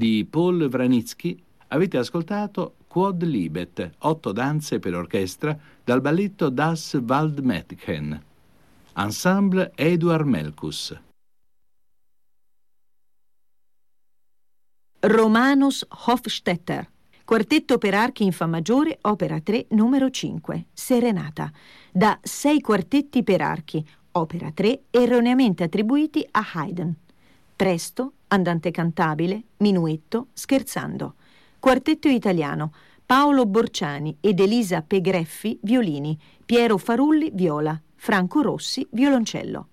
di Paul Wranitzky, avete ascoltato Quod Libet, 8 danze per orchestra dal balletto Das Waldmädchen. Ensemble Eduard Melkus. Romanus Hofstetter, quartetto per archi in fa maggiore, opera 3, numero 5, Serenata, da 6 quartetti per archi, opera 3, erroneamente attribuiti a Haydn. Presto, andante cantabile, minuetto, scherzando. Quartetto italiano, Paolo Borciani ed Elisa Pegreffi, violini, Piero Farulli, viola, Franco Rossi, violoncello.